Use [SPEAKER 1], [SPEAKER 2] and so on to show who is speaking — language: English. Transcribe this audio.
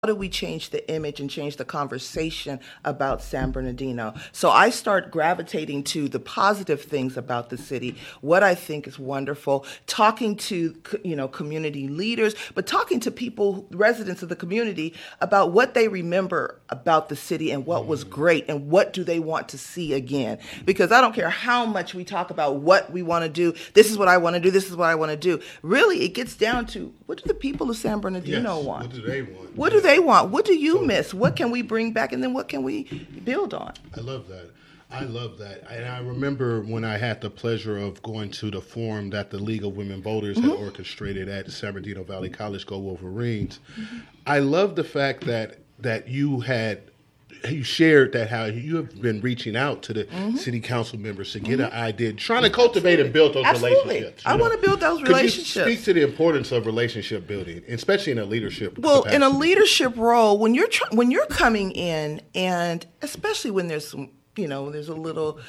[SPEAKER 1] do we change the image and change the conversation about San Bernardino? So I start gravitating to the positive things about the city, what I think is wonderful, talking to community leaders, but talking to people, residents of the community, about what they remember about the city and what was great and what do they want to see again. Because I don't care how much we talk about what we want to do, this is what I want to do, this is what I want to do. Really, it gets down to, what do the people of San Bernardino want?
[SPEAKER 2] What do they want?
[SPEAKER 1] What do they want? What do you miss? What can we bring back? And then what can we build on?
[SPEAKER 2] I love that. And I remember when I had the pleasure of going to the forum that the League of Women Voters had orchestrated at the San Bernardino Valley College, Go Wolverines. I love the fact that you shared that how you have been reaching out to the city council members to get an idea, trying to cultivate and build those relationships.
[SPEAKER 1] I want to build those relationships.
[SPEAKER 2] Could you speak to the importance of relationship building, especially in a leadership
[SPEAKER 1] capacity? In a
[SPEAKER 2] capacity?
[SPEAKER 1] leadership role, when you're coming in, and especially when there's some, there's a little